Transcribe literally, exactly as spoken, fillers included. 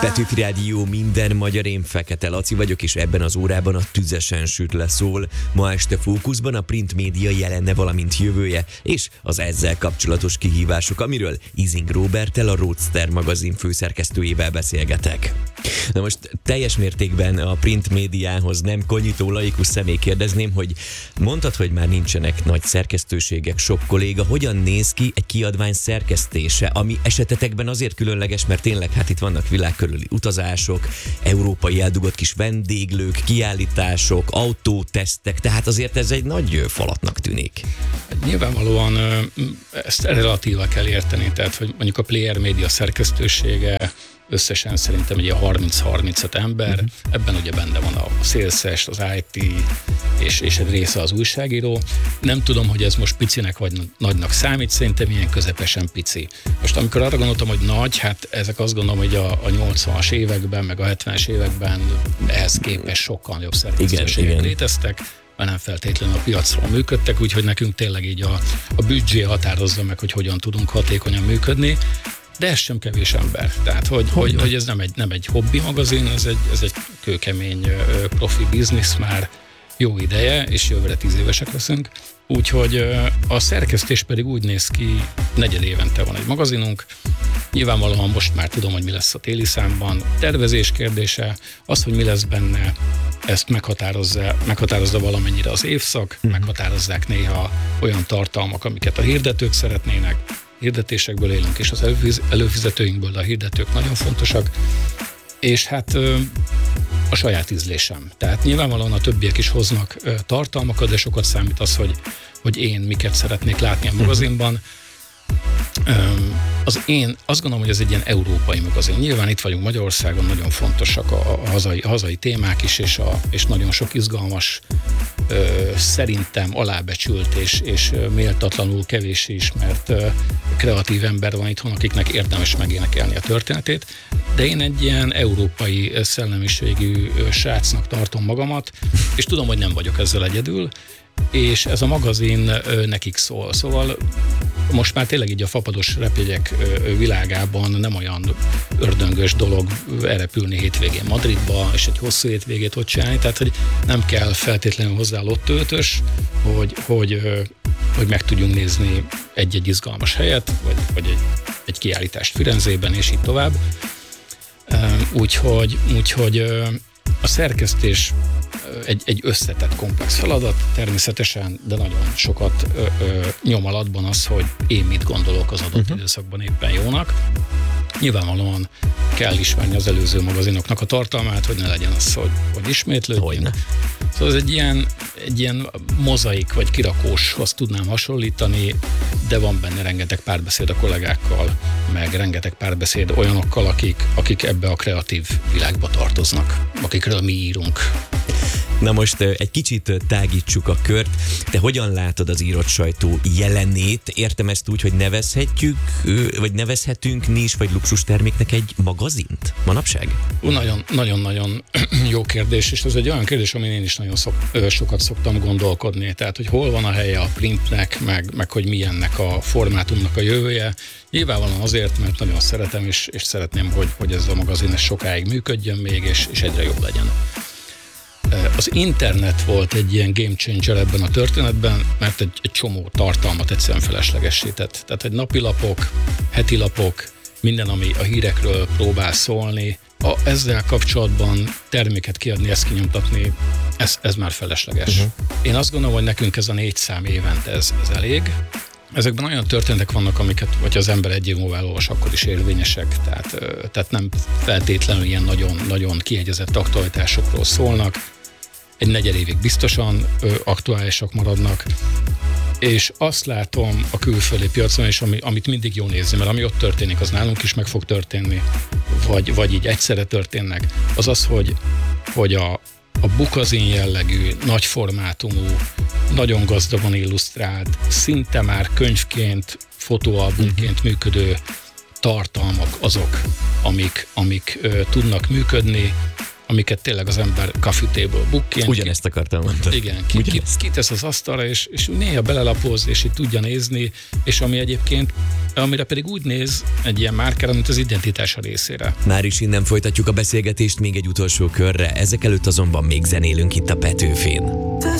Petőfi Rádió, minden magyar, én Fekete Laci vagyok, és ebben az órában a Tüzesen süt le szól. Ma este fókuszban a print média jelenne, valamint jövője, és az ezzel kapcsolatos kihívások, amiről Izing Róberttel, a Roadster magazin főszerkesztőjével beszélgetek. Na most teljes mértékben a print médiához nem konyító laikus személy kérdezném, hogy mondtad, hogy már nincsenek nagy szerkesztőségek, sok kolléga, hogyan néz ki egy kiadvány szerkesztése, ami esetetekben azért különleges, mert tényleg hát itt vannak világkörüli utazások, európai eldugott kis vendéglők, kiállítások, autótesztek, tehát azért ez egy nagy falatnak tűnik. Nyilvánvalóan ezt relatíva kell érteni, tehát hogy mondjuk a Player Media szerkesztősége összesen szerintem egy harminc-harmincöt ember, uh-huh. ebben ugye benne van a szélszes, az i té és, és egy része az újságíró. Nem tudom, hogy ez most picinek vagy nagynak számít, szerintem ilyen közepesen pici. Most amikor arra gondoltam, hogy nagy, hát ezek azt gondolom, hogy a, a nyolcvanas években, meg a hetvenes években ehhez képest sokkal jobb szerkesztőségek léteztek, mert nem feltétlenül a piacról működtek, úgyhogy nekünk tényleg így a, a büdzsé határozza meg, hogy hogyan tudunk hatékonyan működni. De ez sem kevés ember. Tehát, hogy, hogy, hogy ez nem egy, nem egy hobbi magazin, ez egy, ez egy kőkemény profi biznisz már jó ideje, és jövőre tíz évesek leszünk. Úgyhogy a szerkesztés pedig úgy néz ki, negyed évente van egy magazinunk. Nyilvánvalóan most már tudom, hogy mi lesz a téli számban. Tervezés kérdése, az, hogy mi lesz benne, ezt meghatározza, meghatározza valamennyire az évszak, mm. meghatározzák néha olyan tartalmak, amiket a hirdetők szeretnének. Hirdetésekből élünk, és az előfizetőinkből, de a hirdetők nagyon fontosak, és hát a saját ízlésem. Tehát nyilvánvalóan a többiek is hoznak tartalmakat, de sokat számít az, hogy, hogy én miket szeretnék látni a magazinban. Az én azt gondolom, hogy ez egy ilyen európai magazin. Nyilván itt vagyunk Magyarországon, nagyon fontosak a, a, hazai, a hazai témák is, és, a, és nagyon sok izgalmas, ö, szerintem alábecsült és, és méltatlanul kevés ismert ö, kreatív ember van itthon, akiknek érdemes megénekelni a történetét, de én egy ilyen európai szellemiségű srácnak tartom magamat, és tudom, hogy nem vagyok ezzel egyedül, és ez a magazin ö, nekik szól. Szóval most már tényleg így a fapados repjegyek világában nem olyan ördöngös dolog elrepülni hétvégén Madridba, és egy hosszú hétvégét ott csinálni, tehát hogy nem kell feltétlenül hozzá lottöltös, hogy, hogy, hogy meg tudjunk nézni egy-egy izgalmas helyet, vagy, vagy egy, egy kiállítást Firenzében, és így tovább. Úgyhogy, úgyhogy a szerkesztés egy, egy összetett, komplex feladat, természetesen, de nagyon sokat ö, ö, nyom alatban az, hogy én mit gondolok az adott uh-huh. időszakban éppen jónak. Nyilvánvalóan kell ismerni az előző magazinoknak a tartalmát, hogy ne legyen az, hogy, hogy ismétlődjünk. Szóval ez egy ilyen, egy ilyen mozaik vagy kirakóshoz tudnám hasonlítani, de van benne rengeteg párbeszéd a kollégákkal, meg rengeteg párbeszéd olyanokkal, akik, akik ebbe a kreatív világba tartoznak, akikről mi írunk. Na most egy kicsit tágítsuk a kört. Te hogyan látod az írott sajtó jelenét? Értem ezt úgy, hogy nevezhetjük, vagy nevezhetünk nincs vagy luxus terméknek egy magazint manapság? Nagyon-nagyon jó kérdés, és ez egy olyan kérdés, amin én is nagyon szok, sokat szoktam gondolkodni. Tehát, hogy hol van a helye a printnek, meg, meg hogy milyennek a formátumnak a jövője. Nyilvánvalóan azért, mert nagyon szeretem, és, és szeretném, hogy, hogy ez a magazin ez sokáig működjön még, és, és egyre jobb legyen. Az internet volt egy ilyen game changer ebben a történetben, mert egy, egy csomó tartalmat egyszerűen feleslegesített. Tehát egy napilapok, hetilapok, minden, ami a hírekről próbál szólni, a, ezzel kapcsolatban terméket kiadni, ezt kinyomtatni, ez, ez már felesleges. Uh-huh. Én azt gondolom, hogy nekünk ez a négy szám évente ez, ez elég. Ezekben olyan történetek vannak, amiket, vagy az ember egy év múlva elolvas, akkor is érvényesek, tehát, tehát nem feltétlenül ilyen nagyon, nagyon kiegyezett aktualitásokról szólnak. Egy negyed évig biztosan ö, aktuálisak maradnak, és azt látom a külföldi piacon is, ami, amit mindig jó nézni, mert ami ott történik, az nálunk is meg fog történni, vagy, vagy így egyszerre történnek, az az, hogy, hogy a, a bukazin jellegű, nagy formátumú, nagyon gazdagon illusztrált, szinte már könyvként, fotóalbumként működő tartalmak azok, amik, amik ö, tudnak működni. amiket tényleg az ember coffee table bookként. Ugyanezt akartam mondani. Igen, ki, ki, kitesz az asztalra, és, és néha belelapoz, és így tudja nézni, és ami egyébként, amire pedig úgy néz egy ilyen márkára, mint az identitása részére. Már is innen folytatjuk a beszélgetést még egy utolsó körre, ezek előtt azonban még zenélünk itt a Petőfén.